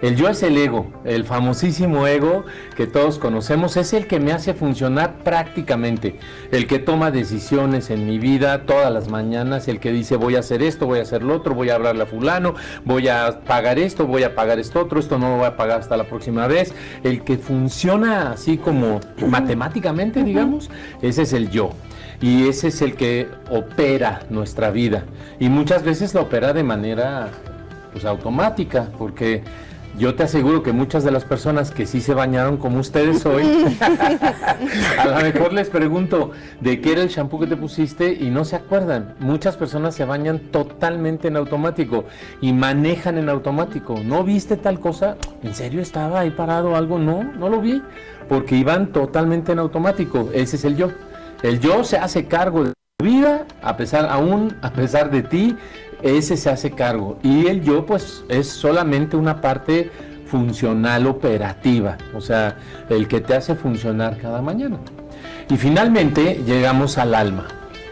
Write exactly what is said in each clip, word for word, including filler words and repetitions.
El yo es el ego, el famosísimo ego que todos conocemos, es el que me hace funcionar prácticamente, el que toma decisiones en mi vida todas las mañanas, el que dice voy a hacer esto, voy a hacer lo otro, voy a hablarle a fulano, voy a pagar esto, voy a pagar esto otro, esto no lo voy a pagar hasta la próxima vez, el que funciona así como matemáticamente, digamos, ese es el yo. Y ese es el que opera nuestra vida, y muchas veces lo opera de manera pues automática, porque yo te aseguro que muchas de las personas que sí se bañaron como ustedes hoy, a lo mejor les pregunto de qué era el shampoo que te pusiste y no se acuerdan. Muchas personas se bañan totalmente en automático y manejan en automático. ¿No viste tal cosa? ¿En serio estaba ahí parado algo? No, no lo vi, porque iban totalmente en automático. Ese es el yo. El yo se hace cargo de tu vida, a pesar, aún a pesar de ti, ese se hace cargo, y el yo pues es solamente una parte funcional operativa, o sea, el que te hace funcionar cada mañana. Y finalmente llegamos al alma.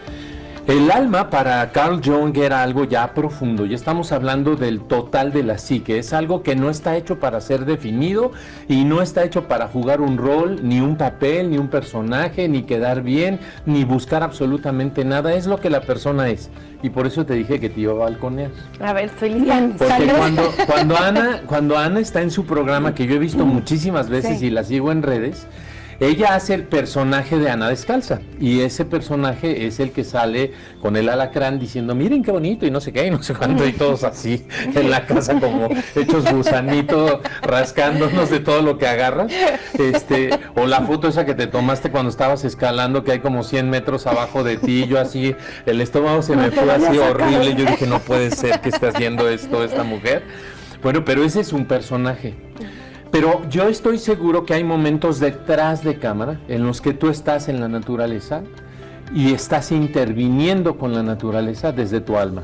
El alma para Carl Jung era algo ya profundo, ya estamos hablando del total de la psique, es algo que no está hecho para ser definido y no está hecho para jugar un rol, ni un papel, ni un personaje, ni quedar bien, ni buscar absolutamente nada, es lo que la persona es. Y por eso te dije que te iba a balconear. A ver, estoy lista. Porque cuando, cuando, Ana, cuando Ana está en su programa, que yo he visto muchísimas veces sí. y la sigo en redes, ella hace el personaje de Ana Descalza, y ese personaje es el que sale con el alacrán diciendo miren qué bonito y no sé qué y no sé cuánto, y todos así en la casa como hechos gusanitos rascándonos de todo lo que agarras, este, o la foto esa que te tomaste cuando estabas escalando, que hay como cien metros abajo de ti, yo así, el estómago se me fue así horrible, yo dije no puede ser que esté haciendo esto esta mujer. Bueno, pero ese es un personaje. Pero yo estoy seguro que hay momentos detrás de cámara en los que tú estás en la naturaleza y estás interviniendo con la naturaleza desde tu alma.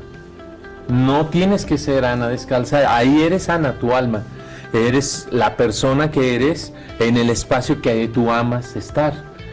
No tienes que ser Ana Descalza, ahí eres Ana, tu alma. Eres la persona que eres en el espacio que tú amas estar,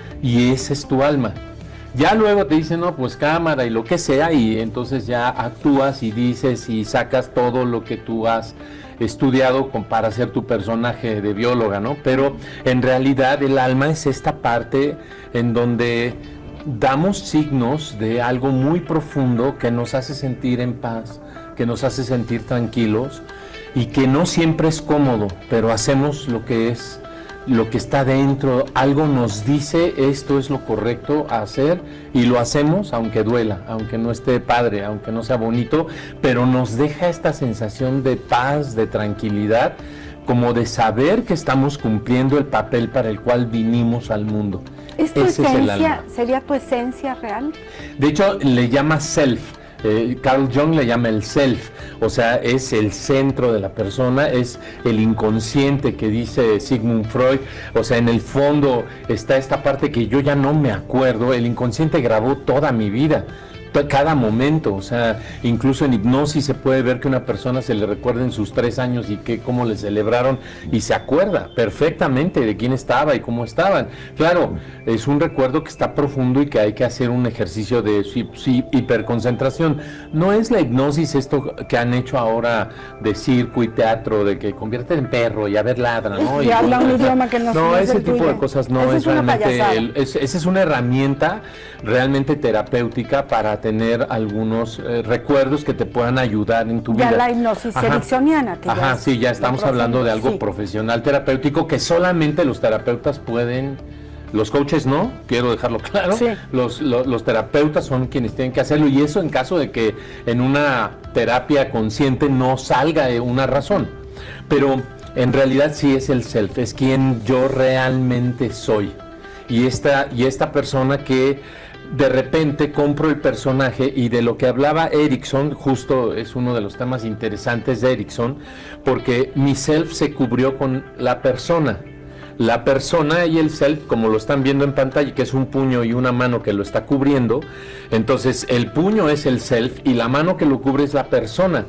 y ese es tu alma. Ya luego te dicen, no, pues cámara y lo que sea, y entonces ya actúas y dices y sacas todo lo que tú has estudiado con, para ser tu personaje de bióloga, ¿no? Pero en realidad el alma es esta parte en donde damos signos de algo muy profundo que nos hace sentir en paz, que nos hace sentir tranquilos, y que no siempre es cómodo, pero hacemos lo que es, lo que está dentro, algo nos dice esto es lo correcto a hacer, y lo hacemos aunque duela, aunque no esté padre, aunque no sea bonito, pero nos deja esta sensación de paz, de tranquilidad, como de saber que estamos cumpliendo el papel para el cual vinimos al mundo. ¿Es tu Ese esencia, es sería tu esencia real? De hecho, le llama self. Eh, Carl Jung le llama el self, o sea, es el centro de la persona, es el inconsciente que dice Sigmund Freud, o sea, en el fondo está esta parte que yo ya no me acuerdo, el inconsciente grabó toda mi vida, cada momento, o sea, incluso en hipnosis se puede ver que una persona se le recuerda en sus tres años y que cómo le celebraron, y se acuerda perfectamente de quién estaba y cómo estaban. Claro, es un recuerdo que está profundo y que hay que hacer un ejercicio de sí, sí, hiperconcentración. No es la hipnosis esto que han hecho ahora de circo y teatro, de que convierten en perro y a ver ladra, ¿no? Y, y habla un idioma que no, no es ese el tipo tuyo. de cosas no Esa es, es realmente, el, es, esa es una herramienta realmente terapéutica para tener algunos eh, recuerdos que te puedan ayudar en tu ya vida. La hipnosis ericksoniana. Que Ajá, ya sí, ya estamos hablando de algo sí. profesional terapéutico que solamente los terapeutas pueden, los coaches no, quiero dejarlo claro, sí. los, los, los terapeutas son quienes tienen que hacerlo, y eso en caso de que en una terapia consciente no salga una razón, pero en realidad sí es el self, es quien yo realmente soy, y esta, y esta persona que de repente compro el personaje, y de lo que hablaba Erickson, justo es uno de los temas interesantes de Erickson, porque mi self se cubrió con la persona. La persona y el self, como lo están viendo en pantalla, que es un puño y una mano que lo está cubriendo, entonces el puño es el self y la mano que lo cubre es la persona.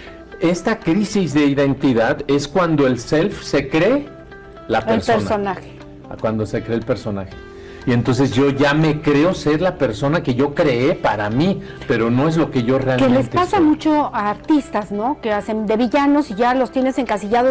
Esta crisis de identidad es cuando el self se cree la persona. El personaje. Cuando se cree el personaje. Y entonces yo ya me creo ser la persona que yo creé para mí, pero no es lo que yo realmente soy. Que les pasa soy. mucho a artistas, ¿no? Que hacen de villanos y ya los tienes encasillados.